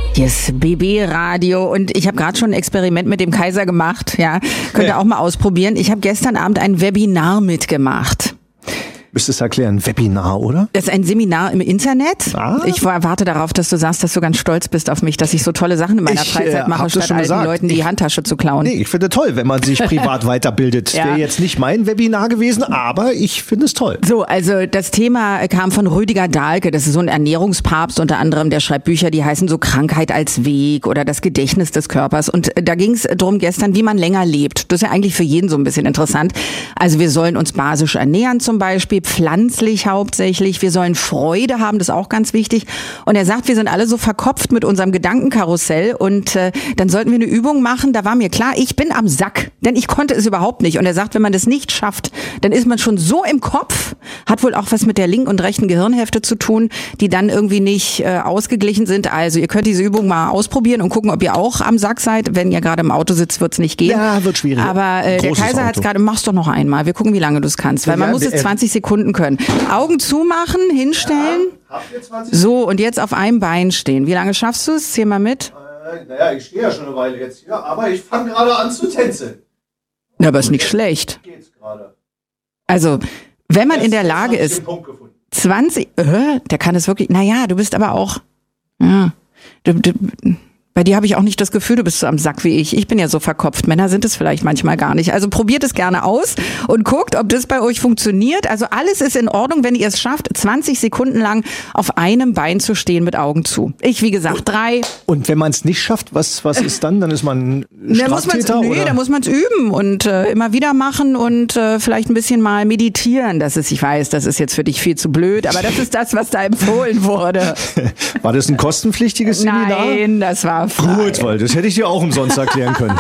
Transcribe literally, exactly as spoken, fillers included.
Hier ist B B Radio und ich habe gerade schon ein Experiment mit dem Kaiser gemacht. Ja, könnt ihr ja auch mal ausprobieren. Ich habe gestern Abend ein Webinar mitgemacht. Müsstest du erklären, Webinar, oder? Das ist ein Seminar im Internet. Ah. Ich warte darauf, dass du sagst, dass du ganz stolz bist auf mich, dass ich so tolle Sachen in meiner ich, Freizeit äh, mache, statt alten gesagt. Leuten die ich, Handtasche zu klauen. Nee, ich finde toll, wenn man sich privat weiterbildet. Ja. Wäre jetzt nicht mein Webinar gewesen, aber ich finde es toll. So, also das Thema kam von Rüdiger Dahlke. Das ist so ein Ernährungspapst unter anderem, der schreibt Bücher, die heißen so Krankheit als Weg oder das Gedächtnis des Körpers. Und da ging es darum gestern, wie man länger lebt. Das ist ja eigentlich für jeden so ein bisschen interessant. Also wir sollen uns basisch ernähren zum Beispiel, pflanzlich hauptsächlich. Wir sollen Freude haben, das ist auch ganz wichtig. Und er sagt, wir sind alle so verkopft mit unserem Gedankenkarussell und äh, dann sollten wir eine Übung machen. Da war mir klar, ich bin am Sack, denn ich konnte es überhaupt nicht. Und er sagt, wenn man das nicht schafft, dann ist man schon so im Kopf, hat wohl auch was mit der linken und rechten Gehirnhälfte zu tun, die dann irgendwie nicht äh, ausgeglichen sind. Also ihr könnt diese Übung mal ausprobieren und gucken, ob ihr auch am Sack seid. Wenn ihr gerade im Auto sitzt, wird es nicht gehen. Ja, wird schwierig. Aber äh, der Kaiser hat es gerade, mach's doch noch einmal. Wir gucken, wie lange du es kannst, weil Ja, man muss es äh, zwanzig Sekunden können. Augen zumachen, hinstellen. Ja, habt ihr zwanzig? So, und jetzt auf einem Bein stehen. Wie lange schaffst du es? Zähl mal mit. Äh, naja, ich stehe ja schon eine Weile jetzt hier, aber ich fange gerade an zu tänzeln. Ja, aber ist nicht schlecht. Geht's gerade. Also, wenn man in der Jetzt Lage hab ich ist, den Punkt gefunden. zwanzig, äh, der kann es wirklich, naja, du bist aber auch, ja, du, du, bei dir habe ich auch nicht das Gefühl, du bist so am Sack wie ich. Ich bin ja so verkopft. Männer sind es vielleicht manchmal gar nicht. Also probiert es gerne aus und guckt, ob das bei euch funktioniert. Also alles ist in Ordnung, wenn ihr es schafft, zwanzig Sekunden lang auf einem Bein zu stehen mit Augen zu. Ich, wie gesagt, drei. Und wenn man es nicht schafft, was, was ist dann? Dann ist man Da muss man's, Straftäter? nee, oder? da muss man es üben und äh, immer wieder machen und äh, vielleicht ein bisschen mal meditieren. Das ist, ich weiß, das ist jetzt für dich viel zu blöd, aber das ist das, was da empfohlen wurde. War das ein kostenpflichtiges Seminar? Nein, das war frei. Gut, weil das hätte ich dir auch umsonst erklären können.